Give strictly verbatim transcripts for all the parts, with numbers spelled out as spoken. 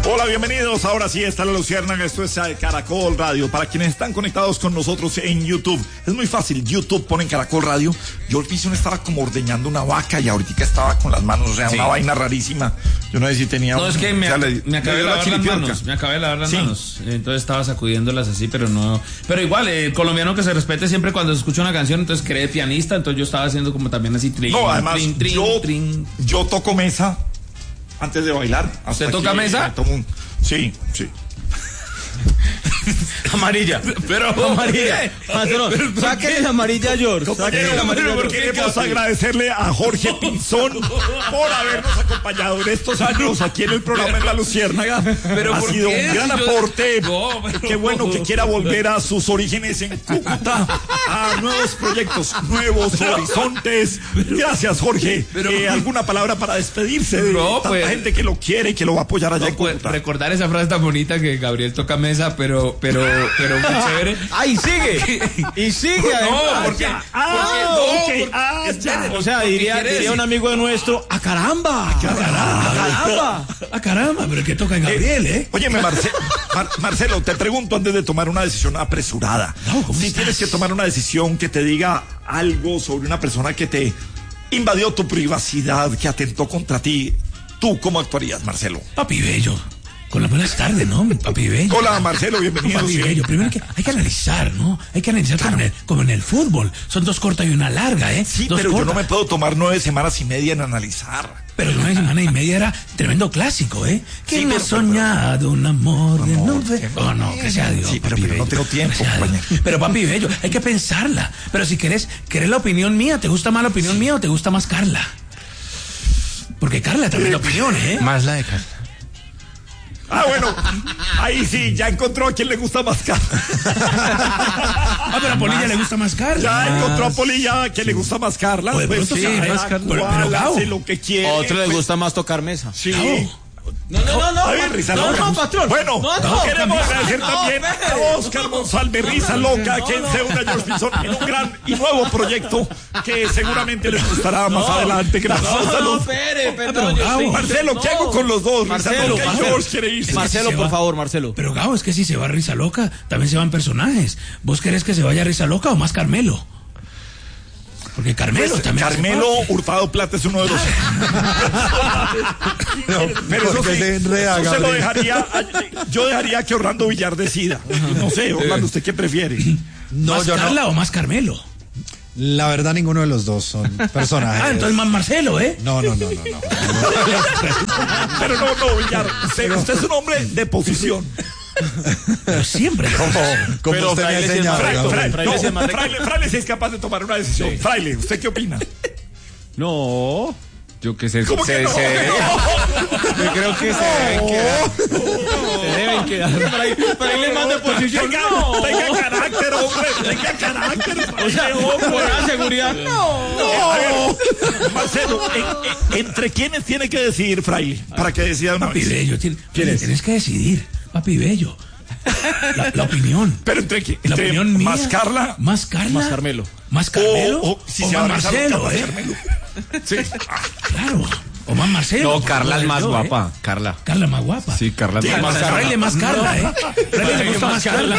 Hola, bienvenidos. Ahora sí está la Luciérnaga. Esto es Caracol Radio. Para quienes están conectados con nosotros en YouTube, es muy fácil. YouTube, ponen Caracol Radio. Yo al piso estaba como ordeñando una vaca y ahorita estaba con las manos, o sea, sí. Una vaina rarísima. Yo no sé si tenía... No, un, es que me, o sea, me, le, me acabé de lavar las manos. Me acabé de lavar las sí. manos. Entonces estaba sacudiéndolas así, pero no... Pero igual, el colombiano que se respete siempre cuando se escucha una canción, entonces cree pianista, entonces yo estaba haciendo como también así... Trin, no, además, trin, trin, yo, trin. yo toco mesa antes de bailar. ¿Usted toca mesa? Un... Sí, sí. Amarilla. Pero amarilla. Sáquenle la amarilla a George. Sáquenle la amarilla. Porque queremos agradecerle a Jorge Pinzón por habernos acompañado en estos años aquí en el programa en La Luciérnaga. Pero ha sido un gran aporte. No, pero... Qué bueno que quiera volver a sus orígenes en Cúcuta, a nuevos proyectos, nuevos horizontes. Gracias, Jorge. Pero... Eh, ¿alguna palabra para despedirse de no, tanta pues... gente que lo quiere y que lo va a apoyar allá no, en Cúcuta? Pues, recordar esa frase tan bonita que Gabriel toca mesa, pero pero pero muy chévere. ¡Ay, sigue! Y sigue. No, porque, ah, porque no, no, okay, porque, ah, espere, o sea, diría, diría un amigo de nuestro, ¡a caramba! ¡A caramba! ¡A caramba! ¡A caramba! Pero que toca en Gabriel, ¿eh? Óyeme, Marce Mar Marcelo, te pregunto antes de tomar una decisión apresurada. No, ¿cómo si estás? tienes que tomar una decisión que te diga algo sobre una persona que te invadió tu privacidad, que atentó contra ti, ¿tú cómo actuarías, Marcelo? Papi Bello, con las buenas tardes, ¿no? Papi Bello. Hola, Marcelo, bienvenido. Papi sí. Bello, primero que hay que analizar, ¿no? Hay que analizar Claro. como, en el, como en el fútbol. Son dos cortas y una larga, ¿eh? Sí, dos pero cortas. yo no me puedo tomar nueve semanas y media en analizar. Pero nueve semanas y media era tremendo clásico, ¿eh? ¿Quién Sí, ha pero- soñado un amor de Amor, nube? que- Oh, no, que sea Dios. Sí, pero- Papi pero no Bello, tengo tiempo, que sea Dios. compañero. Pero Papi Bello, hay que pensarla. Pero si querés, ¿querés la opinión mía? ¿Te gusta más la opinión mía o te gusta más Carla? Porque Carla también da opinión, ¿eh? Más la de Carla. Ah, bueno, ahí sí, ya encontró a quien le gusta más Carla. Ah, pero a Polilla le gusta más Carla. Ya encontró a Polilla a quien le gusta más Carla. Pues, Pues pronto sí, sabrá. más Pero- Carla. pero, Gao, Hace lo que quiere. A otro le pues, gusta más tocar mesa. Sí. Gao. No, no, no, no. A ver, Risa no, Loca. no, patrón. Bueno, no, no, queremos no, agradecer no, también espere. a Oscar Monsalve, Risa Loca, quien se une a George Pinzón en un gran y nuevo proyecto que seguramente les gustará más adelante. Gracias. No, no, Salud. espere, pero, perdón. yo Gabo, estoy- Marcelo, ¿qué no. hago con los dos? Risa Marcelo, Loca y Marcelo. George quiere irse. Marcelo, se por va. favor, Marcelo. Pero Gabo, es que si se va Risa Loca, también se van personajes. ¿Vos querés que se vaya Risa Loca o más Carmelo? Porque Carmelo Pues, también. hace Carmelo parte. Hurtado Plata es uno de los. No, Pero eso porque sí, se enreda, eso se lo Gabriel. dejaría. Yo dejaría que Orlando Villar decida. No sé, Orlando, ¿usted qué prefiere? No, ¿Más yo Carla no. o más Carmelo? La verdad, ninguno de los dos son personajes. Ah, entonces más Marcelo, ¿eh? No, no, no, no, no. Pero no, no, Villar. Usted, usted es un hombre de posición. Pero siempre. Como, como Pero usted me ha Fraile sí es enseñado, más Fraile, recto, Gabriel. Fraile, Fraile sí es no, más recto. Fraile, Fraile sí es capaz de tomar una decisión. Fraile, ¿usted qué opina? No, yo que sé, ¿Cómo se, que no? se debe- yo creo que se deben quedar. Se deben quedar. Para irle más de posición. Tenga, No. tenga carácter, hombre. Tenga carácter. O sea, por la seguridad. No. A ver, Marcelo, en- en- ¿entre quiénes tiene que decidir Fraile? Para que decida una Papi vez. Bello, tien- tienes que decidir. Papi Bello. La, la opinión. Pero entre quién? La Entre opinión mía. ¿Más Carla? Más Carla. Más Carmelo. Más Carmelo. O, o si o se más va a Risa Marcelo, Loca, más ¿eh? Carmelo. Sí. Claro. O más Marcelo. No, por Carla es favor, más yo, ¿eh? guapa. Carla. Carla más guapa. Sí, Carla es Sí, más más guapa. Fraile más Carla, ¿eh? Fraile le gusta más Carla.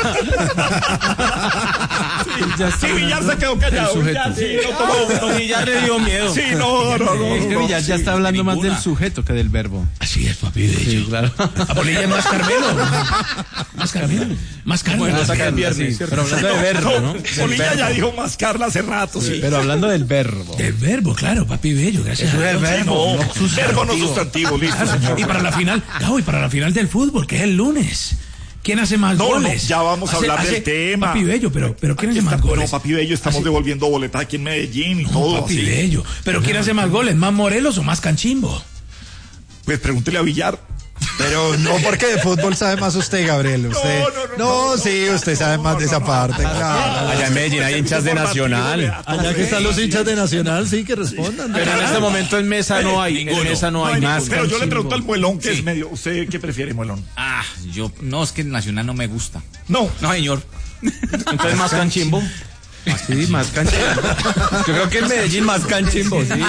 Sí, Villar se quedó callado. Villar, sí, no tomó. no. Y ya le dio miedo. Sí, no, no, no. Es que no, Villar ya sí. está hablando más ninguna. del sujeto que del verbo. Así es, papi Bello. claro. A Polilla es más Carmelo. Más Carmelo. Más Carla. Bueno, más saca el Carla. viernes. Pero hablando de verbo, ¿no? Del Polilla ya verbo. dijo más Carla hace rato, sí. Pero hablando del verbo. Del verbo, claro, papi Bello. Gracias a Dios. No, verbo no sustantivo, listo, señor. Y para la final, Gabo, y para la final del fútbol, que es el lunes. ¿Quién hace más No, no, goles? ya vamos a Hace- hablar del hace- tema. Papi Bello, pero, pero ¿quién Aquí hace más está- goles? No, papi Bello, estamos Hace- devolviendo boletas aquí en Medellín y No, todo papi así. Bello. Pero ¿quién hace más goles? ¿Más Morelos o más Canchimbo? Pues pregúntele a Villar. Pero no porque de fútbol sabe más usted, Gabriel. Usted, No, no, no, no, sí, usted sabe más de esa parte. Claro. Allá en Medellín hay hinchas de Nacional. Allá que están los hinchas de Nacional, sí, que respondan. Pero en este momento en mesa no hay. En mesa no hay más. Pero yo le pregunto al Muelón, que Sí. es medio. ¿Usted qué prefiere, Muelón? Ah, yo, no, es que el Nacional no me gusta. No. No, señor. Entonces más Canchimbo. Sí, más canchimbo. Yo creo que en Medellín más canchimbo, sí.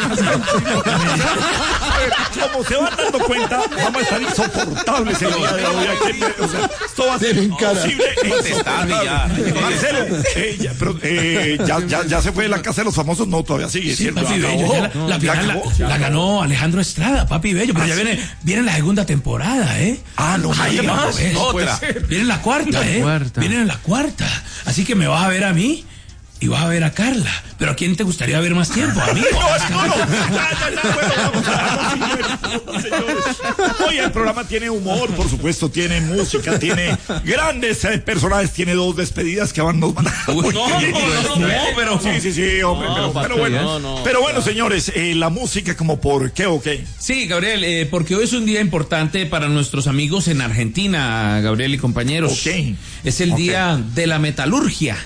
Como se van dando cuenta, vamos a estar insoportables el día de hoy. Aquí, o sea, esto va a ser imposible. Marcelo, eh, ya, pero, eh, ya, ya, ya se fue de la casa de los famosos, no, todavía sigue Sí, siendo. papi bello, ya la, No, la ya final la, acabó. la ganó Alejandro Estrada, papi bello, pero ¿Ah, ya sí? viene, viene la segunda temporada, ¿eh? Ah, no, Ay, hay no, más. pues, Otra. Viene la cuarta, La ¿eh? cuarta. Viene en la cuarta. Así que me vas a ver a mí y vas a ver a Carla. Pero ¿a quién te gustaría ver más tiempo? ¿A mí? No, no, no, ya, ya, ya, bueno, vamos a vamos, señores. Oye, el programa tiene humor, por supuesto, tiene música, tiene grandes eh, personajes, tiene dos despedidas que van, nos van a... No, no, no, no, no, pero... Sí, sí, sí, hombre, No, pero, papi, pero bueno, no, no, pero bueno, señores, eh, la música como por qué o qué. Sí, Gabriel, eh, porque hoy es un día importante para nuestros amigos en Argentina, Gabriel y compañeros. Ok. Es el Ok. día de la metalurgia.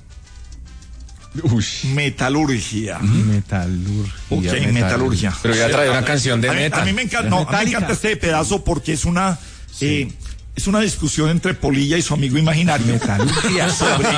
Uy. Metalurgia. Metalurgia. Ok, metal- metalurgia. Pero ya trae una canción de a mí, metal. a mí me encanta, no, a mí me encanta este pedazo porque es una eh, es una discusión entre Polilla y su amigo imaginario. Metalurgia. Sobre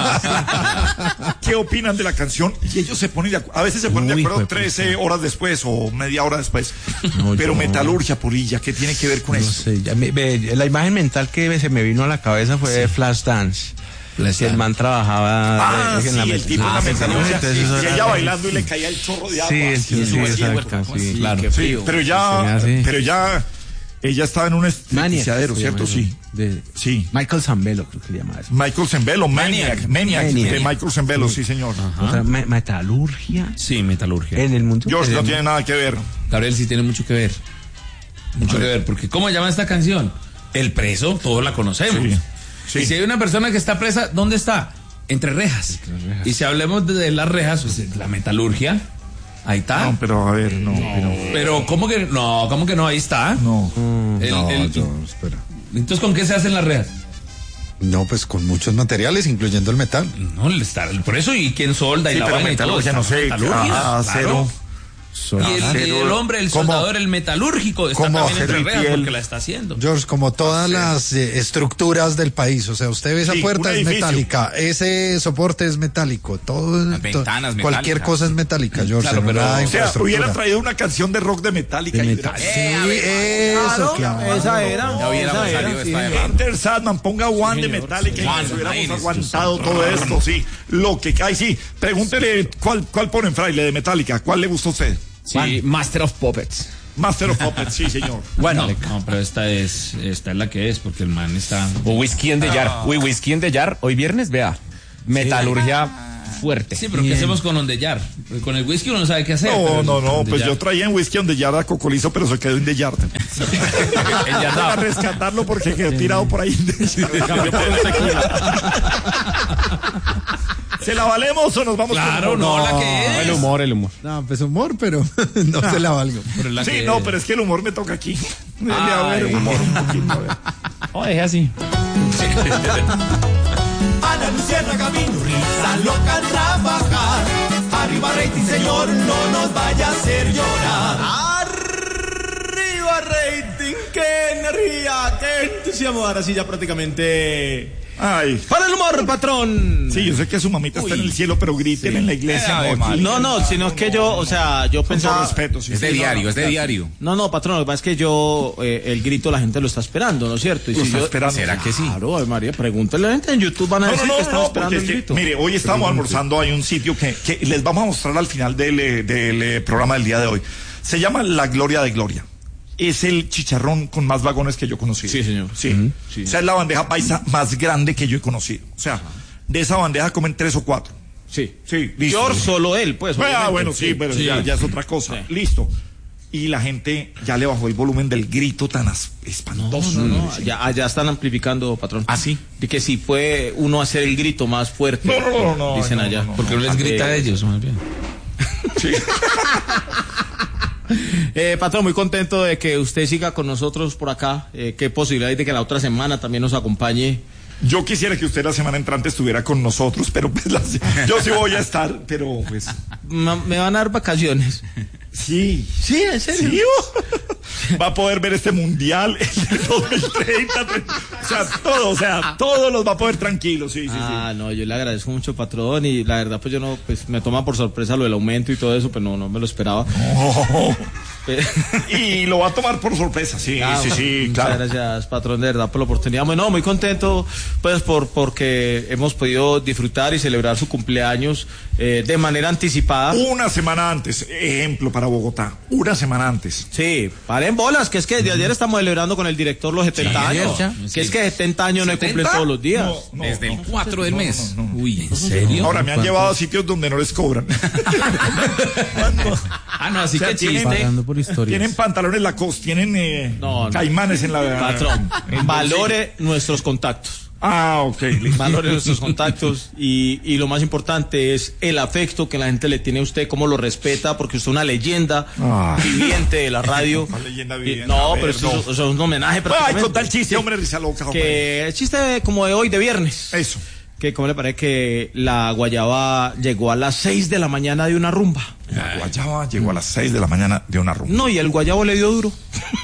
qué opinan de la canción y ellos se ponen de acuerdo, a veces se ponen de Uy, acuerdo hijo de trece horas después o media hora después. No, Pero yo- metalurgia, Polilla, ¿qué tiene que ver con No eso? sé, ya me- ve, la imagen mental que se me vino a la cabeza fue de Flashdance. Que el man trabajaba Ah, eh, sí, la el met- tipo en la Ah, metalurgia entonces eso y era- ella bailando y le caía el chorro de agua. Sí, así, sí, eso sí, así, exacto, ¿cómo sí, así? claro. Sí, Frío. pero ya, Se me hace- pero ya, ella estaba en un Maniac, esticiadero, se ¿cierto? llama Sí. eso. De Sí. Michael Zambello, creo que se llama eso. Michael Zembello, Maniac, Maniac, Maniac. de Michael Zembello, sí, señor. O sea, me- metalurgia Sí, metalurgia. en el mundo. George, no en- tiene nada que ver. Gabriel sí tiene mucho que ver. Mucho que ver, porque ¿cómo se llama esta canción? El preso, todos la conocemos. Sí, sí. Y si hay una persona que está presa, ¿dónde está? Entre rejas. Y si hablemos de, de las rejas, pues la metalurgia, ahí está. No, pero a ver, no, pero... Pero ¿cómo que no? ¿Cómo que no? Ahí está. No. El- No, el- yo, espera. Entonces, ¿con qué se hacen las rejas? No, pues con muchos materiales, incluyendo el metal. No, el estar, por eso, ¿y quién solda y Sí, la pero vaina y todo? metalurgia, no sé, Metalurgia, ah, claro. acero. Y el, acero. y el hombre, el ¿Cómo? soldador, el metalúrgico, está ¿Cómo también entre hacer rejas piel? porque la está haciendo. George, como todas las eh, estructuras del país, o sea, usted ve esa Sí, puerta un es edificio. metálica, ese soporte es metálico, todo, Las ventanas to- cualquier metálicas. cosa es metálica, George, Claro, en pero- una o sea, O sea, infraestructura. hubiera traído una canción de rock de Metallica. De y metal. hubiera- Sí, eso, claro. Esa era. Ya hubiéramos esa salido era, esta sí. de Enter Sandman, ponga One de Metallica y One, nos hubiéramos Ines, aguantado todo esto, sí. Lo que cae, sí. Pregúntele cuál, cuál ponen, Fraile, de Metallica. ¿Cuál le gusta a usted? Sí, Master of Puppets. Master of Puppets, sí, señor. Bueno, no, pero esta es, esta es la que es, porque el man está. O Whisky en the Jar. Uy, Whisky en the Jar. Hoy viernes, vea. Metalurgia fuerte. Sí, pero ¿qué hacemos con Ondeyar? Porque con el whisky uno no sabe qué hacer. No, pero no, el no, pues Ondeyar- yo traía en whisky donde ya era cocolizo, pero se quedó en The Yard. Para rescatarlo porque quedó tirado por ahí. ¿Se la valemos o nos vamos Claro, con no, la que es. El humor, el humor. No, pues humor, pero no se la valgo. Pero la Sí, que no, es. pero es que el humor me toca aquí. Dele a ver, Ay. humor un poquito. A ver. Oh, es así. Ana Luciana Camino, risa loca al trabajar. Arriba rating, señor, no nos vaya a hacer llorar. Arriba rating, qué energía, qué entusiasmo. Ahora sí ya prácticamente... Ay. ¡Para el humor, patrón! Sí, yo sé que su mamita está en el cielo, pero griten en la iglesia. Ave no, aquí. No, no, sino es que yo, o sea, yo Con todo pensaba... respeto, sí. Es de Sí, diario, no, es de diario. No, no, patrón, lo que pasa es que yo, eh, el grito la gente lo está esperando, ¿no es cierto? Y Lo si está yo- esperando. ¿Será que sí? Claro, Ave María, pregúntale a la gente en YouTube, van a No, decir no, que no, estamos no, esperando porque el es que, grito. mire, hoy estamos almorzando, hay un sitio que, que les vamos a mostrar al final del, eh, del eh, programa del día de hoy. Se llama La Gloria de Gloria. Es el chicharrón con más vagones que yo he conocido. Sí, señor. Sí. Ujú, sí. O sea, es la bandeja paisa más grande que yo he conocido. O sea, de esa bandeja comen tres o cuatro. Sí. Sí, listo. George, solo él, pues. Ah, obviamente. bueno, sí, pero Sí. Ya, ya es otra cosa. Sí. Listo. Y la gente ya le bajó el volumen del grito tan as- espantoso. No, no, allá, allá están amplificando, patrón. ¿Ah, sí? De que si puede uno hacer el grito más fuerte. No, no, no, no, Dicen no, allá. no, no, Porque no les grita a Eh, ellos, más bien. Eh, patrón, muy contento de que usted siga con nosotros por acá. Eh, qué posibilidad hay de que la otra semana también nos acompañe. Yo quisiera que usted la semana entrante estuviera con nosotros, pero pues la- yo sí voy a estar, pero pues Ma- Me van a dar vacaciones. sí. Sí, en serio. Sí, va a poder ver este mundial el dos mil treinta. O sea, todo, o sea, todos los va a poder tranquilos, sí, sí, ah, sí. no, yo le agradezco mucho, patrón, y la verdad, pues yo no, pues me toma por sorpresa lo del aumento y todo eso, pero no, no me lo esperaba. Oh. Y lo va a tomar por sorpresa, sí, ah, sí, sí, muchas claro. Gracias, patrón, de verdad, por la oportunidad. Bueno, muy contento, pues, por porque hemos podido disfrutar y celebrar su cumpleaños eh, de manera anticipada. Una semana antes, ejemplo para Bogotá, una semana antes. Sí, paren bolas, que es que desde ayer estamos celebrando con el director los setenta Sí, años. ya. Que Sí. es que setenta años no se cumplen todos los días. No, no, Desde no. el cuatro del No, mes. no, no, no. Uy, ¿en serio? Ahora me han llevado a sitios donde no les cobran. Ah, no, así O sea, que tienen, chiste. Pagando por historias. tienen pantalones Lacoste, tienen eh, No, no. caimanes en la... Patrón, en valore nuestros contactos. Ah, ok. listo. Valore nuestros contactos y, y lo más importante es el afecto que la gente le tiene a usted, cómo lo respeta, porque usted es una leyenda Ah. viviente de la radio. ¿Cuál leyenda Y- viviente? no, A ver, pero esto no. es, o sea, un homenaje Ay, prácticamente. con tal chiste, hombre, risa loca. hombre. Que el chiste como de hoy, de viernes. Eso. Que cómo le parece que la guayaba llegó a las seis de la mañana de una rumba. La guayaba llegó a las seis de la mañana de una rumba. No, y el guayabo le dio duro.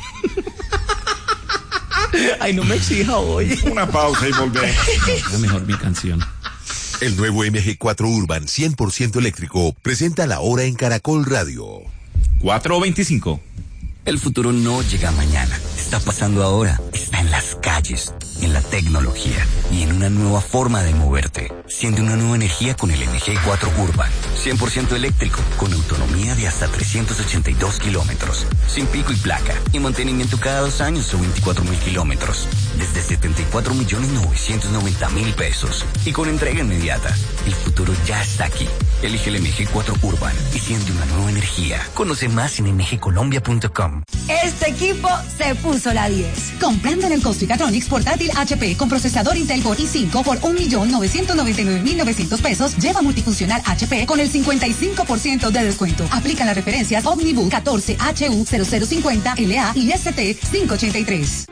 Ay, no me exija hoy. Una pausa y volvemos. Es mejor mi canción. El nuevo M G cuatro Urban cien por ciento eléctrico presenta la hora en Caracol Radio. cuatro veinticinco. El futuro no llega mañana, está pasando ahora, está en las calles, en la tecnología y en una nueva forma de moverte. Siente una nueva energía con el M G cuatro Urban, cien por ciento eléctrico, con autonomía de hasta trescientos ochenta y dos kilómetros, sin pico y placa, y mantenimiento cada dos años o veinticuatro mil kilómetros, desde setenta y cuatro millones novecientos noventa mil pesos, y con entrega inmediata. El futuro ya está aquí. Elige el M G cuatro Urban y siente una nueva energía. Conoce más en m g colombia punto com. Este equipo se puso la diez. Comprando en el Costricatronics portátil H P con procesador Intel Core i cinco por un millón novecientos noventa y nueve mil novecientos pesos, lleva multifuncional H P con el cincuenta y cinco por ciento de descuento. Aplican las referencias Omnibook catorce H U cero cero cincuenta L A y S T quinientos ochenta y tres.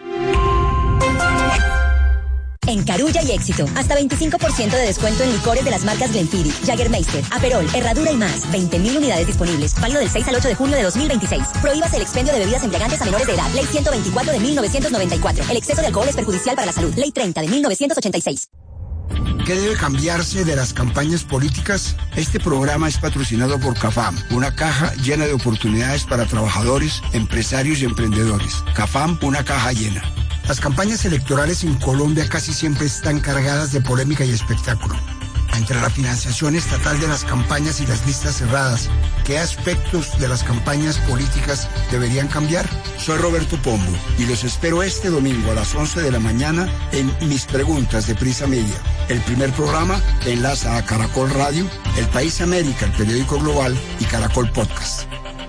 En Carulla y Éxito, hasta veinticinco por ciento de descuento en licores de las marcas Glenfiddich, Jägermeister, Aperol, Herradura y más. veinte mil unidades disponibles. Válido del seis al ocho de junio de dos mil veintiséis. Prohíbas el expendio de bebidas embriagantes a menores de edad. Ley ciento veinticuatro de mil novecientos noventa y cuatro. El exceso de alcohol es perjudicial para la salud. Ley treinta de mil novecientos ochenta y seis. ¿Qué debe cambiarse de las campañas políticas? Este programa es patrocinado por CAFAM, una caja llena de oportunidades para trabajadores, empresarios y emprendedores. CAFAM, una caja llena. Las campañas electorales en Colombia casi siempre están cargadas de polémica y espectáculo. Entre la financiación estatal de las campañas y las listas cerradas, ¿qué aspectos de las campañas políticas deberían cambiar? Soy Roberto Pombo y los espero este domingo a las once de la mañana en Mis Preguntas de Prisa Media, el primer programa que enlaza a Caracol Radio, El País América, el periódico global y Caracol Podcast.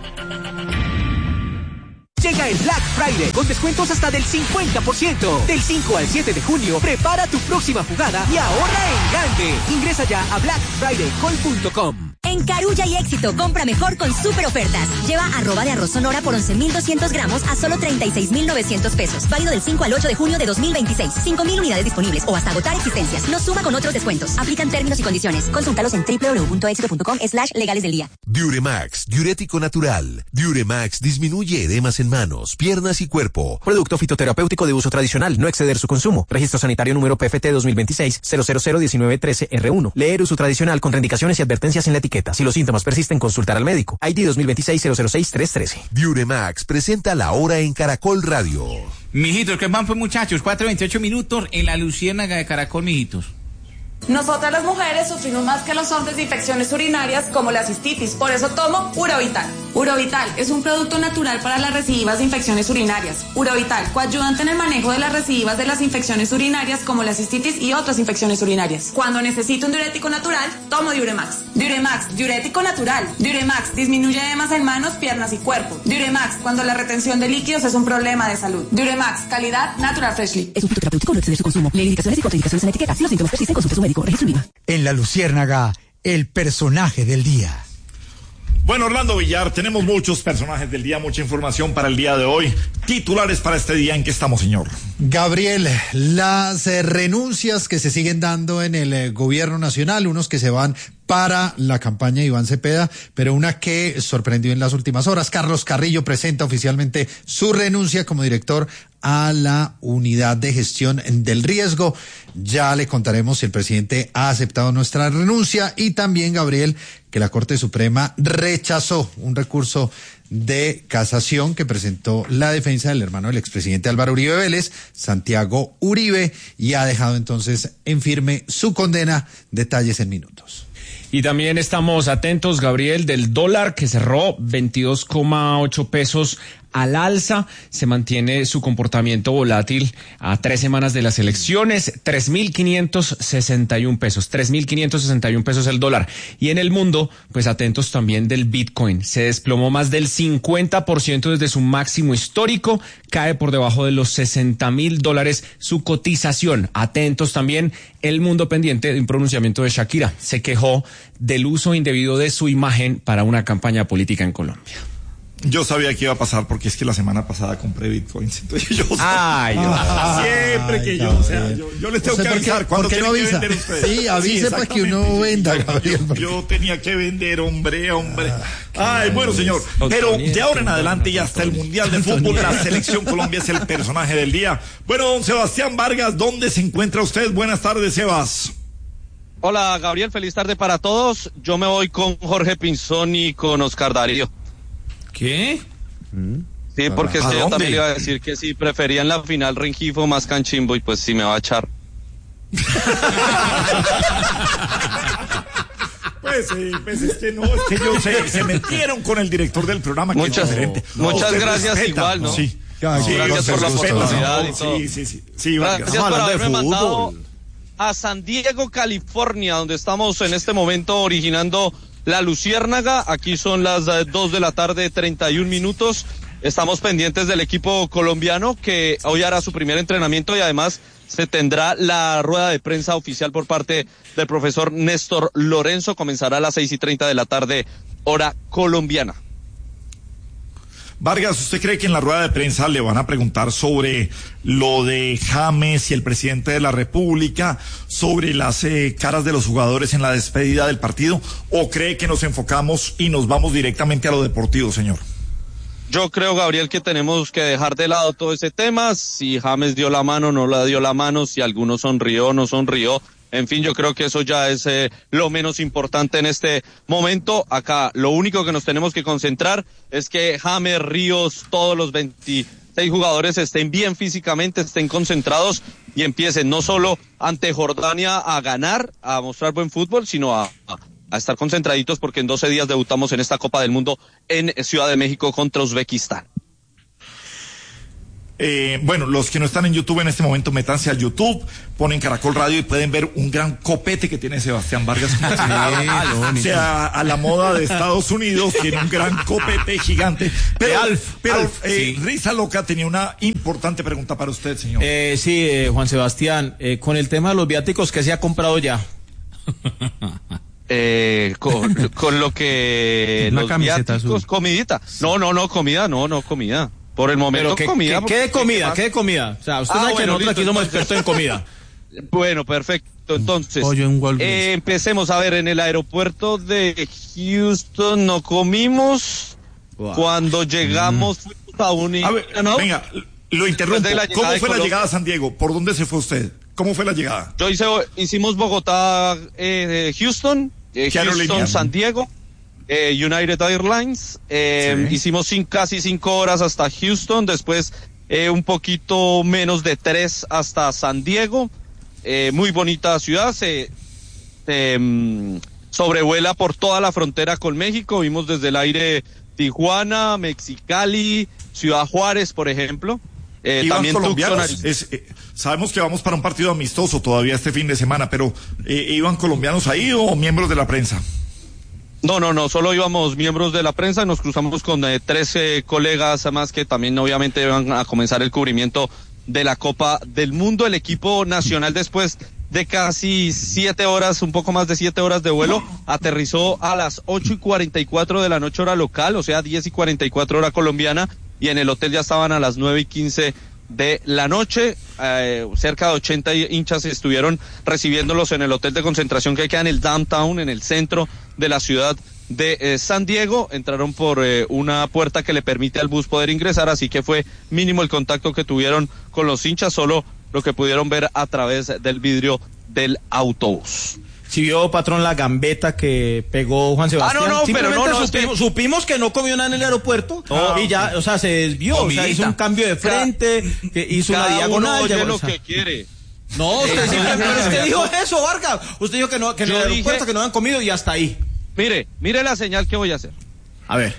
Llega el Black Friday con descuentos hasta del cincuenta por ciento. Del cinco al siete de junio, prepara tu próxima jugada y ahorra en grande. Ingresa ya a black friday col punto com. En Carulla y Éxito, compra mejor con super ofertas. Lleva arroba de arroz Sonora por once mil doscientos gramos a solo treinta y seis mil novecientos pesos. Válido del cinco al ocho de junio de dos mil veintiséis. cinco mil unidades disponibles o hasta agotar existencias. No suma con otros descuentos. Aplican términos y condiciones. Consúltalos en doble u doble u doble u punto éxito punto com slash legales del día. Diuremax, diurético natural. Diuremax disminuye edemas en manos, piernas y cuerpo. Producto fitoterapéutico de uso tradicional, no exceder su consumo. Registro sanitario número P F T dos mil veintiséis cero cero cero diecinueve trece R uno. Leer uso tradicional con indicaciones y advertencias en la etiqueta. Si los síntomas persisten, consultar al médico. I D dos mil veintiséis cero cero seis tres trece. Diuremax presenta la hora en Caracol Radio. Mijitos, ¿qué van pues, muchachos? cuatro veintiocho minutos en la Luciérnaga de Caracol, mijitos. Nosotras las mujeres sufrimos más que los hombres de infecciones urinarias como la cistitis, por eso tomo Urovital. Urovital es un producto natural para las recidivas de infecciones urinarias. Urovital, coayudante en el manejo de las recidivas de las infecciones urinarias como la cistitis y otras infecciones urinarias. Cuando necesito un diurético natural, tomo Diuremax. Diuremax, diurético natural. Diuremax disminuye edemas en manos, piernas y cuerpo. Diuremax, cuando la retención de líquidos es un problema de salud. Diuremax, calidad Natural Freshly. Es un fitoterapéutico, no exceder su consumo. Lee indicaciones y contraindicaciones en la etiqueta. Si los síntomas persisten, consulte a su médico. Registro IVA. En La Luciérnaga, el personaje del día. Bueno, Orlando Villar, tenemos muchos personajes del día, mucha información para el día de hoy. Titulares para este día, ¿en qué estamos, señor? Gabriel, las eh, renuncias que se siguen dando en el eh, gobierno nacional, unos que se van para la campaña de Iván Cepeda, pero una que sorprendió en las últimas horas. Carlos Carrillo presenta oficialmente su renuncia como director a la unidad de gestión del riesgo. Ya le contaremos si el presidente ha aceptado nuestra renuncia, y también, Gabriel, que la Corte Suprema rechazó un recurso de casación que presentó la defensa del hermano del expresidente Álvaro Uribe Vélez, Santiago Uribe, y ha dejado entonces en firme su condena. Detalles en minutos. Y también estamos atentos, Gabriel, del dólar, que cerró veintidós coma ocho pesos al alza. Se mantiene su comportamiento volátil a tres semanas de las elecciones. tres mil quinientos sesenta y un pesos. tres mil quinientos sesenta y un pesos el dólar. Y en el mundo, pues atentos también del Bitcoin. Se desplomó más del cincuenta por ciento desde su máximo histórico. Cae por debajo de los sesenta mil dólares su cotización. Atentos también, el mundo pendiente de un pronunciamiento de Shakira. Se quejó del uso indebido de su imagen para una campaña política en Colombia. Yo sabía que iba a pasar porque es que la semana pasada compré bitcoins. Entonces yo ay, ah, siempre que yo, o sea, yo, yo les tengo que avisar cuando tienen que vender ustedes. Sí, avise sí, para que uno venda, Gabriel. Yo, yo tenía que vender, hombre, hombre. Ay, bueno, señor. Pero de ahora en adelante y hasta el Mundial de Fútbol, la Selección Colombia es el personaje del día. Bueno, don Sebastián Vargas, ¿dónde se encuentra usted? Buenas tardes, Sebas. Hola, Gabriel, feliz tarde para todos. Yo me voy con Jorge Pinzón y con Oscar Darío. ¿Qué? Sí, porque es que yo también le iba a decir que si preferían la final Rengifo más Canchimbo, y pues sí me va a echar. Pues sí, pues es que no, es que yo sé, se metieron con el director del programa. Muchas, que no, muchas gracias respeta, igual, ¿no? Sí, sí gracias por la oportunidad no, y todo. Sí, sí, sí. sí gracias por haberme mandado a San Diego, California, donde estamos en este momento originando La Luciérnaga. Aquí son las dos de la tarde, treinta y un minutos. Estamos pendientes del equipo colombiano que hoy hará su primer entrenamiento, y además se tendrá la rueda de prensa oficial por parte del profesor Néstor Lorenzo. Comenzará a las seis y treinta de la tarde, hora colombiana. Vargas, ¿usted cree que en la rueda de prensa le van a preguntar sobre lo de James y el presidente de la República, sobre las eh, caras de los jugadores en la despedida del partido, o cree que nos enfocamos y nos vamos directamente a lo deportivo, señor? Yo creo, Gabriel, que tenemos que dejar de lado todo ese tema. Si James dio la mano, no la dio la mano, si alguno sonrió, no sonrió. En fin, yo creo que eso ya es eh, lo menos importante en este momento. Acá lo único que nos tenemos que concentrar es que James, Ríos, todos los veintiséis jugadores estén bien físicamente, estén concentrados y empiecen no solo ante Jordania a ganar, a mostrar buen fútbol, sino a, a, a estar concentraditos, porque en doce días debutamos en esta Copa del Mundo en Ciudad de México contra Uzbekistán. Eh, bueno, los que no están en YouTube en este momento, métanse a YouTube, ponen Caracol Radio y pueden ver un gran copete que tiene Sebastián Vargas. Sí, o sea, a la moda de Estados Unidos, tiene un gran copete gigante. Pero, Alf, pero Alf, eh, sí. Risa Loca tenía una importante pregunta para usted, señor. Eh, sí, eh, Juan Sebastián, eh, con el tema de los viáticos, ¿qué se ha comprado ya? Eh, con, con lo que una los viáticos, azul. Comidita. No, no, no, comida, no, no, comida. Por el momento, ¿qué, comida. ¿Qué, qué de comida? ¿Qué de comida? O sea, usted ah, sabe bueno, que nosotros aquí somos expertos en comida. Bueno, perfecto. Entonces, eh, empecemos a ver, en el aeropuerto de Houston no comimos. Wow. Cuando llegamos, mm. fuimos a un... A ver, ¿no? Venga, lo interrumpo. ¿Cómo fue la llegada a San Diego? ¿Por dónde se fue usted? ¿Cómo fue la llegada? Yo hice, hicimos Bogotá, eh, Houston, eh, Houston, San Diego. Eh, United Airlines, eh, sí. Hicimos sin, casi cinco horas hasta Houston, después eh, un poquito menos de tres hasta San Diego, eh, muy bonita ciudad, se eh, sobrevuela por toda la frontera con México, vimos desde el aire Tijuana, Mexicali, Ciudad Juárez, por ejemplo. Eh, también colombianos, es, eh, sabemos que vamos para un partido amistoso todavía este fin de semana, pero eh, ¿iban colombianos ahí o miembros de la prensa? No, no, no, solo íbamos miembros de la prensa, nos cruzamos con eh, trece colegas más que también obviamente van a comenzar el cubrimiento de la Copa del Mundo. El equipo nacional, después de casi siete horas, un poco más de siete horas de vuelo, aterrizó a las ocho y cuarenta y cuatro de la noche hora local, o sea diez y cuarenta y cuatro hora colombiana, y en el hotel ya estaban a las nueve y quince de la noche. Eh, cerca de ochenta hinchas estuvieron recibiéndolos en el hotel de concentración que queda en el downtown, en el centro de la ciudad de eh, San Diego. Entraron por eh, una puerta que le permite al bus poder ingresar, así que fue mínimo el contacto que tuvieron con los hinchas, solo lo que pudieron ver a través del vidrio del autobús. Si vio, patrón, la gambeta que pegó Juan Sebastián. Ah, no, no, pero no, no, supimos, es que... supimos que no comió nada en el aeropuerto no, y ya, o sea, se desvió, comidita. O sea, hizo un cambio de frente, que hizo Cada una diagonal. uno oye ya, lo o sea. que quiere. No, usted, sí, pero usted dijo eso, Vargas. Usted dijo que no, que en el aeropuerto dije... que no han comido y hasta ahí. Mire, mire la señal que voy a hacer. A ver.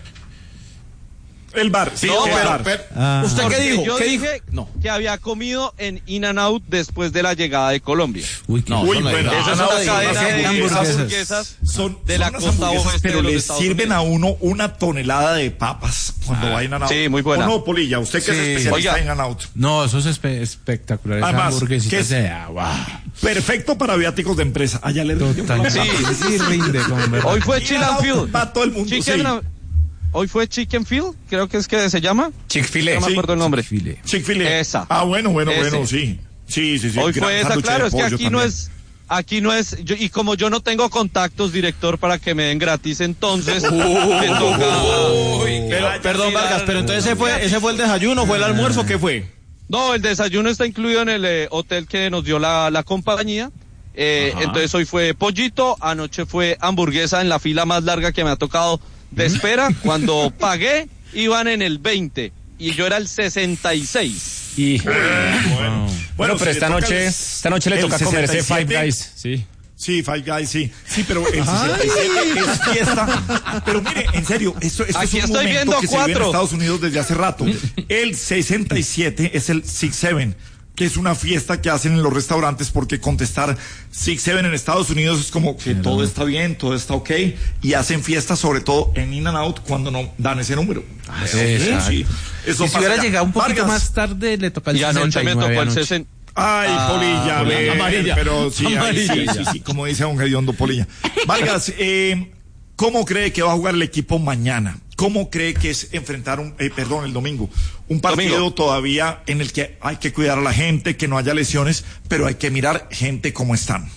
El bar, sí, no, el pero, bar. pero ah. ¿Usted Porque qué dijo? Yo ¿Qué dije dijo? No. que había comido en In-N-Out después de la llegada de Colombia. Uy, no, Uy no bueno, esa es una cadena de hamburguesas, hamburguesas son, de son la costa oeste pero de los le Estados sirven Unidos. a uno una tonelada de papas cuando Ah, va a In-N-Out. sí, muy buena. ¿O no, Polilla? Usted que Sí. es especialista Oiga. en In-N-Out. No, eso es espe espectacular. Esa Además, hamburguesita que es de agua. perfecto para viáticos de empresa. Allá le Total. Sí, sí, rinde. Como verdad. Hoy fue Chill and Field. Para todo el mundo, Chicken, sí. Hoy fue Chicken Field, creo que es que se llama. Chick-fil-A. No me acuerdo el nombre. Chick-fil-A. Chick-fil-A. Esa. Ah, bueno, bueno, Ese. bueno, sí. Sí, sí, sí. Hoy Gran fue esa, sándwich de claro, es que pollo aquí no también. es, aquí no es, yo, y como yo no tengo contactos, director, para que me den gratis, entonces me toca. Pero, perdón, Vargas, pero entonces ese fue, ese fue el desayuno, fue el almuerzo, ¿qué fue? No, el desayuno está incluido en el eh, hotel que nos dio la, la compañía. Eh, entonces hoy fue pollito, anoche fue hamburguesa en la fila más larga que me ha tocado de espera. Cuando pagué, iban en el veinte y yo era el sesenta y seis. Y Bueno, bueno, bueno, pero si esta le toca noche, el- esta noche le el toca comerse sesenta y Five siete. Guys, sí. Sí, Five Guys, sí. Sí, pero el sesenta y siete es fiesta. Pero mire, en serio, esto, esto Aquí es un estoy momento viendo que se vive en cuatro. Estados Unidos desde hace rato. El sesenta y siete es el Six Seven, que es una fiesta que hacen en los restaurantes porque contestar Six Seven en Estados Unidos es como que todo está bien, todo está ok, y hacen fiestas sobre todo en In-N-Out cuando no dan ese número. Ah, Sí, exacto. sí. Eso Y si pasa hubiera ya. llegado un poquito Vargas. más tarde, le toca el Y anoche me sesenta y nueve tocó el anoche. sesenta. Ay, Ah, Polilla, Polilla. ve, Amarilla. pero sí, ahí Amarilla. sí, sí, sí, como dice don Gediondo Polilla. Vargas, eh, ¿cómo cree que va a jugar el equipo mañana? ¿Cómo cree que es enfrentar un, eh, perdón, el domingo? Un partido Domingo. todavía en el que hay que cuidar a la gente, que no haya lesiones, pero hay que mirar gente como están.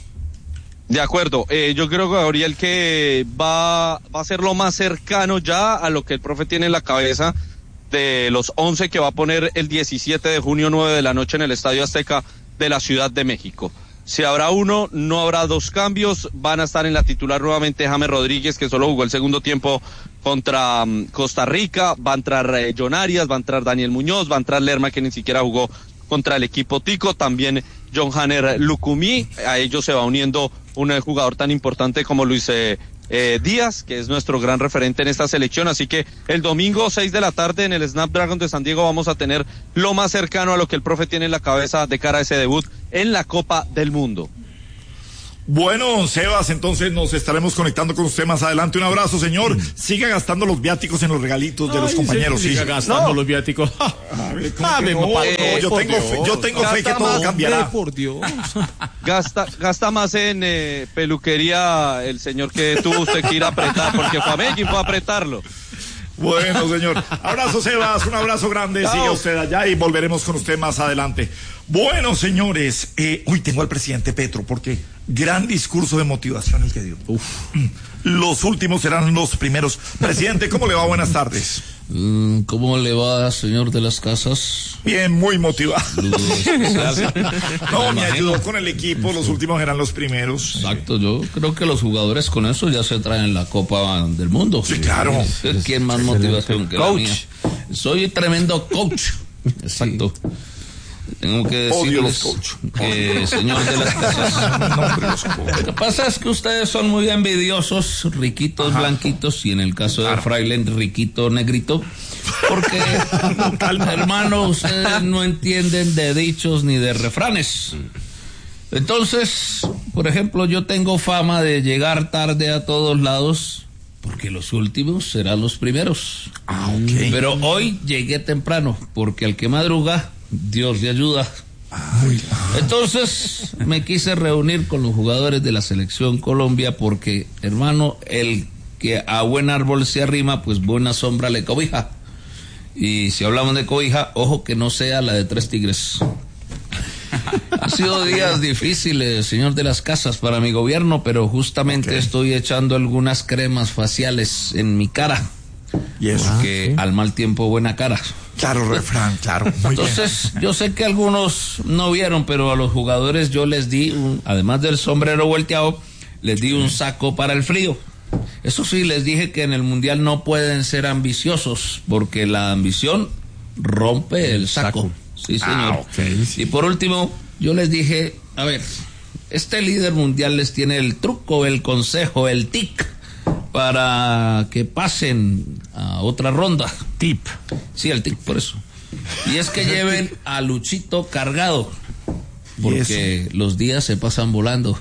De acuerdo, eh, yo creo, Gabriel, que va, va a ser lo más cercano ya a lo que el profe tiene en la cabeza de los once que va a poner el diecisiete de junio, nueve de la noche en el Estadio Azteca de la Ciudad de México. Si habrá uno, no habrá dos cambios, van a estar en la titular nuevamente James Rodríguez, que solo jugó el segundo tiempo contra um, Costa Rica, va a entrar eh, John Arias, va a entrar Daniel Muñoz, va a entrar Lerma, que ni siquiera jugó contra el equipo Tico, también John Hanner Lucumí, a ellos se va uniendo un eh, jugador tan importante como Luis eh, eh, Díaz, que es nuestro gran referente en esta selección, así que el domingo seis de la tarde en el Snapdragon de San Diego vamos a tener lo más cercano a lo que el profe tiene en la cabeza de cara a ese debut en la Copa del Mundo. Bueno, Sebas, entonces nos estaremos conectando con usted más adelante. Un abrazo, señor. Siga gastando los viáticos en los regalitos de los Ay, compañeros. sí, Sí, siga gastando No. los viáticos. A ver, ¿cómo Ah, que me no? papá, No, yo por tengo fe, Dios. yo tengo fe que Gasta todo más, cambiará. Por Dios. Gasta, gasta más en eh, peluquería el señor que tuvo usted que ir a apretar, porque fue a Medellín, fue a apretarlo. Bueno, señor. Abrazo, Sebas. Un abrazo grande. Chao. Siga usted allá y volveremos con usted más adelante. Bueno, señores. Eh, uy, tengo al presidente Petro porque gran discurso de motivación el que dio. Uf. Los últimos serán los primeros. Presidente, ¿cómo le va? Buenas tardes. ¿Cómo le va, señor de las casas? Bien, muy motivado. Saludos. No, me imagino. ayudó con el equipo. Los últimos eran los primeros. Exacto, yo creo que los jugadores con eso ya se traen la Copa del Mundo. Sí, claro. ¿Quién más motivación que la mía? Soy tremendo coach. Exacto. Tengo que Odio decirles los coach. que, señor de las casas, lo que pasa es que ustedes son muy envidiosos, riquitos, Ajá. blanquitos, y en el caso de Fraile, riquito, negrito, porque, hermano, ustedes no entienden de dichos ni de refranes. Entonces, por ejemplo, yo tengo fama de llegar tarde a todos lados, porque los últimos serán los primeros. Ah, ok. Pero hoy llegué temprano, porque al que madruga, Dios le ayuda. Ay, Entonces me quise reunir con los jugadores de la selección Colombia porque, hermano, el que a buen árbol se arrima, pues buena sombra le cobija. Y si hablamos de cobija, ojo que no sea la de Tres Tigres. Han sido días difíciles, señor de las casas, para mi gobierno, pero justamente okay. estoy echando algunas cremas faciales en mi cara. Y eso. Porque ah, sí. al mal tiempo buena cara. Claro, refrán, claro. Muy Entonces, bien. yo sé que algunos no vieron, pero a los jugadores yo les di, un, además del sombrero volteado, les di un saco para el frío. Eso sí, les dije que en el Mundial no pueden ser ambiciosos, porque la ambición rompe el saco. saco. Sí, señor. Ah, okay, sí. Y por último, yo les dije, a ver, este líder mundial les tiene el truco, el consejo, el tic para que pasen a otra ronda. Tip. Sí, el tic, por eso. Y es que lleven a Luchito cargado, porque los días se pasan volando.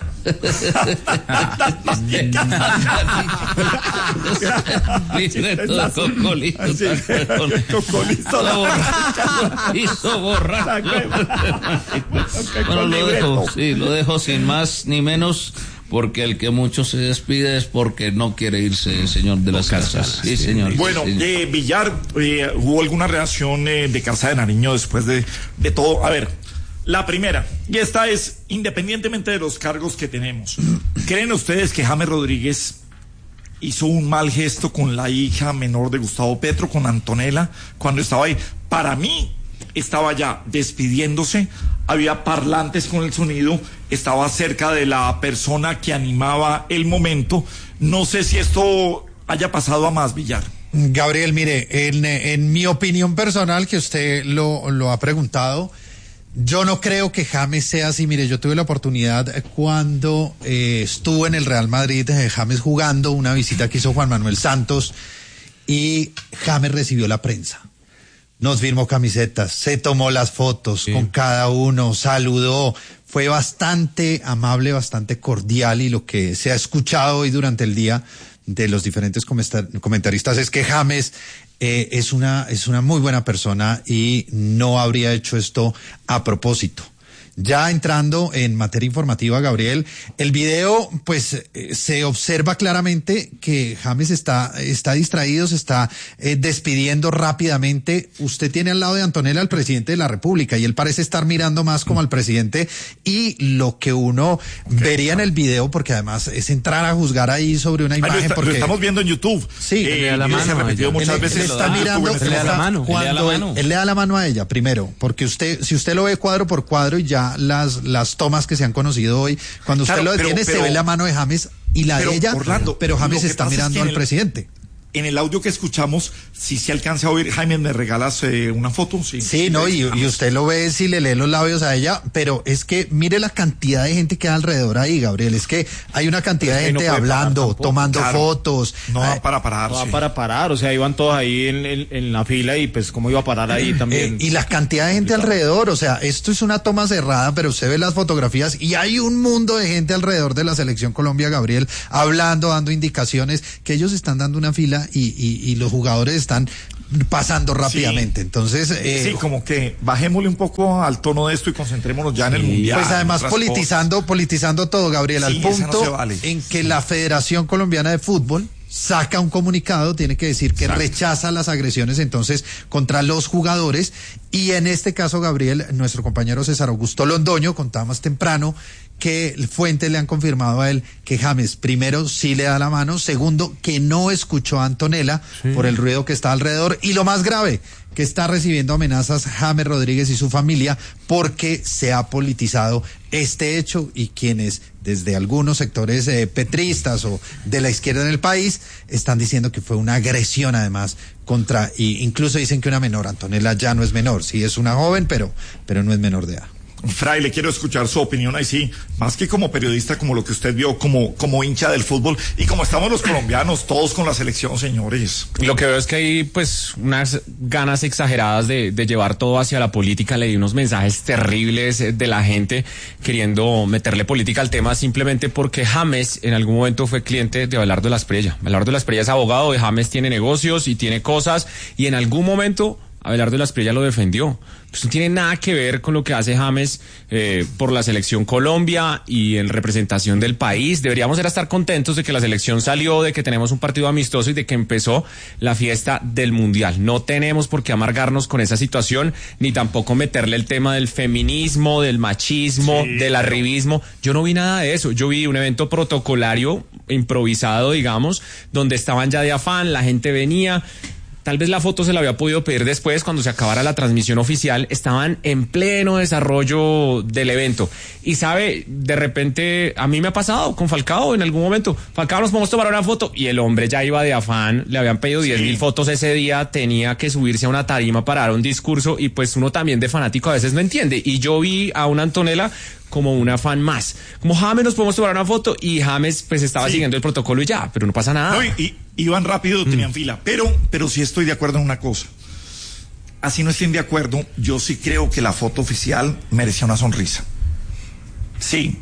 Hizo borracho. Bueno, lo dejo, sí, lo dejo sin más ni menos, porque el que mucho se despide es porque no quiere irse, señor de las casas. Sí, señor. Bueno, sí, señor. Eh, Villar, eh, ¿hubo alguna reacción eh, de Carza de Nariño después de, de todo? A ver, la primera, y esta es, independientemente de los cargos que tenemos, ¿creen ustedes que James Rodríguez hizo un mal gesto con la hija menor de Gustavo Petro, con Antonella, cuando estaba ahí? Para mí, estaba ya despidiéndose, había parlantes con el sonido, estaba cerca de la persona que animaba el momento. No sé si esto haya pasado a más, Villar. Gabriel, mire, en, en mi opinión personal, que usted lo, lo ha preguntado, yo no creo que James sea así. Mire, yo tuve la oportunidad cuando eh, estuvo en el Real Madrid, eh, James jugando, una visita que hizo Juan Manuel Santos, y James recibió la prensa. Nos firmó camisetas, se tomó las fotos sí. con cada uno, saludó, fue bastante amable, bastante cordial, y lo que se ha escuchado hoy durante el día de los diferentes comentaristas es que James eh, es una, es una muy buena persona y no habría hecho esto a propósito. Ya entrando en materia informativa, Gabriel, el video, pues, eh, se observa claramente que James está, está distraído, se está eh, despidiendo rápidamente. Usted tiene al lado de Antonella al presidente de la República y él parece estar mirando más como al presidente, y lo que uno okay, vería en el video, porque además es entrar a juzgar ahí sobre una imagen. Ah, lo, está, porque lo estamos viendo en YouTube. Sí, eh, él le da la mano. Se ha repetido muchas él, veces. Él está mirando, él le da la mano. Cuando él, él le da la mano a ella, primero, porque usted, si usted lo ve cuadro por cuadro y ya las las tomas que se han conocido hoy, cuando usted claro, lo detiene, pero, pero, se ve la mano de James y la pero, de ella, Orlando, pero James está mirando es al el, presidente. En el audio que escuchamos, si se alcanza a oír, Jaime, ¿me regalas eh, una foto? Sí, sí, no, y, y usted lo ve si le lee los labios a ella, pero es que mire la cantidad de gente que hay alrededor ahí, Gabriel, es que hay una cantidad de gente no hablando, tomando claro, fotos. No va para parar. No va sí. para parar, o sea, iban todos ahí en, en, en la fila, y pues cómo iba a parar ahí también. Eh, y la cantidad de gente alrededor, o sea, esto es una toma cerrada, pero usted ve las fotografías y hay un mundo de gente alrededor de la Selección Colombia, Gabriel, hablando, dando indicaciones, que ellos están dando una fila y, y, y los jugadores están pasando rápidamente. Sí. Entonces, eh, sí, como que bajémosle un poco al tono de esto y concentrémonos ya en el mundial. Pues además politizando, cosas. politizando todo, Gabriel, sí, al punto no vale. en que la Federación Colombiana de Fútbol saca un comunicado, tiene que decir que Exacto. rechaza las agresiones entonces contra los jugadores, y en este caso, Gabriel, nuestro compañero César Augusto Londoño contaba más temprano que fuentes le han confirmado a él que James, primero, sí le da la mano, segundo, que no escuchó a Antonella sí. por el ruido que está alrededor, y lo más grave, que está recibiendo amenazas James Rodríguez y su familia porque se ha politizado este hecho, y quienes desde algunos sectores eh, petristas o de la izquierda en el país están diciendo que fue una agresión además contra, y incluso dicen que una menor. Antonella ya no es menor, sí es una joven, pero, pero no es menor de edad. Fraile, quiero escuchar su opinión ahí sí, más que como periodista, como lo que usted vio, como, como hincha del fútbol, y como estamos los colombianos, todos con la selección, señores. Lo que veo es que hay pues unas ganas exageradas de, de llevar todo hacia la política. Leí unos mensajes terribles de la gente queriendo meterle política al tema simplemente porque James en algún momento fue cliente de Abelardo Lasprilla. Abelardo Lasprilla es abogado, de James tiene negocios y tiene cosas, y en algún momento Abelardo de la Espriella lo defendió. Pues no tiene nada que ver con lo que hace James eh, por la selección Colombia y en representación del país. Deberíamos era estar contentos de que la selección salió, de que tenemos un partido amistoso y de que empezó la fiesta del Mundial. No tenemos por qué amargarnos con esa situación, ni tampoco meterle el tema del feminismo, del machismo, sí, del arribismo. Yo no vi nada de eso. Yo vi un evento protocolario, improvisado, digamos, donde estaban ya de afán, la gente venía. Tal vez la foto se la había podido pedir después, cuando se acabara la transmisión oficial. Estaban en pleno desarrollo del evento. Y sabe, de repente, a mí me ha pasado con Falcao en algún momento. Falcao, nos podemos tomar una foto. Y el hombre ya iba de afán, le habían pedido diez mil fotos ese día, tenía que subirse a una tarima para dar un discurso. Y pues uno también de fanático a veces no entiende. Y yo vi a una Antonella como una fan más. Como James, nos podemos tomar una foto, y James pues estaba sí. siguiendo el protocolo y ya, pero no pasa nada. No, y, y iban rápido, tenían mm. fila, pero, pero sí estoy de acuerdo en una cosa. Así no estén de acuerdo, yo sí creo que la foto oficial merecía una sonrisa. Sí.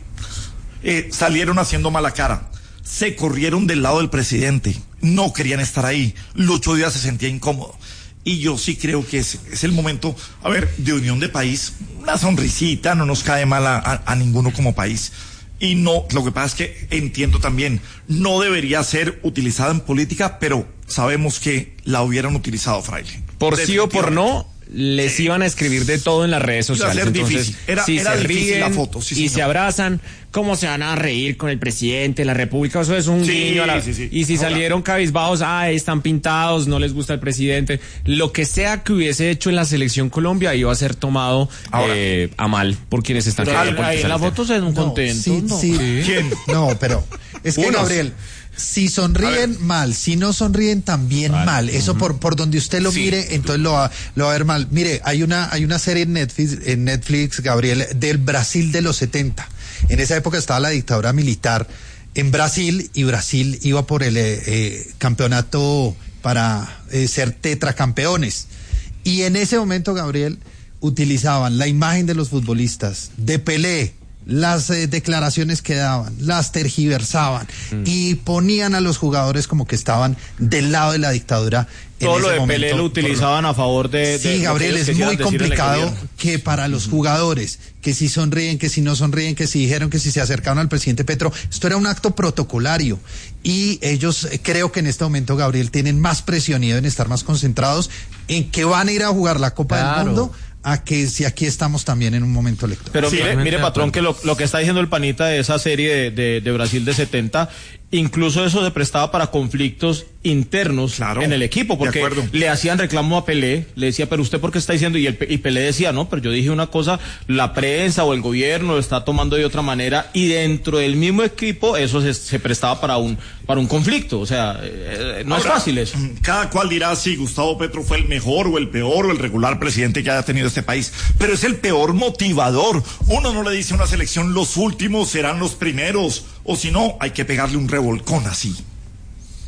Eh, salieron haciendo mala cara. Se corrieron del lado del presidente. No querían estar ahí. Lucho Díaz se sentía incómodo. Y yo sí creo que es, es el momento, a ver, de unión de país. Una sonrisita, no nos cae mal a, a, a ninguno como país. Y no, lo que pasa es que entiendo también, no debería ser utilizada en política, pero sabemos que la hubieran utilizado, Fraile. Por sí o por no, les iban a escribir de todo en las redes sociales. Iba a ser Entonces, difícil. Era, si era se difícil ríen la foto, sí, y señor. se abrazan, ¿cómo se van a reír con el presidente de la República? Eso es un sí, guiño a la... sí, sí. Y si Ahora, salieron cabizbajos, ah, están pintados, no les gusta el presidente. Lo que sea que hubiese hecho en la selección Colombia iba a ser tomado eh, a mal por quienes están... Pero ahí en la foto se ven no, contentos. Sí, ¿no? sí. ¿Quién? No, pero es que, Unos. Gabriel, si sonríen mal, si no sonríen también vale. mal. Eso uh-huh. por por donde usted lo sí. mire, entonces lo va, lo va a ver mal. Mire, hay una hay una serie en Netflix, en Netflix, Gabriel, del Brasil de los setenta. En esa época estaba la dictadura militar en Brasil, y Brasil iba por el eh, eh, campeonato para eh, ser tetracampeones. Y en ese momento, Gabriel, utilizaban la imagen de los futbolistas, de Pelé, las eh, declaraciones que daban, las tergiversaban mm. y ponían a los jugadores como que estaban del lado de la dictadura. Todo en lo ese de momento, Pelé lo utilizaban por... a favor de... Sí, de Gabriel, es muy complicado que para los jugadores, que si sonríen, que si no sonríen, que si dijeron, que si se acercaron al presidente Petro, esto era un acto protocolario, y ellos eh, creo que en este momento, Gabriel, tienen más presión y deben estar más concentrados en que van a ir a jugar la Copa claro. del Mundo, a que si aquí estamos también en un momento electoral. Pero sí, mire, mire patrón, que lo, lo que está diciendo el panita de esa serie de, de, de Brasil de setenta, incluso eso se prestaba para conflictos internos claro, en el equipo, porque le hacían reclamo a Pelé, le decía, pero usted por qué está diciendo, y, el, y Pelé decía, no, pero yo dije una cosa, la prensa o el gobierno lo está tomando de otra manera, y dentro del mismo equipo eso se, se prestaba para un para un conflicto, o sea, eh, no Ahora, es fácil eso. Cada cual dirá si Gustavo Petro fue el mejor o el peor o el regular presidente que haya tenido este país, pero es el peor motivador. Uno no le dice a una selección los últimos serán los primeros, o si no, hay que pegarle un revolcón así.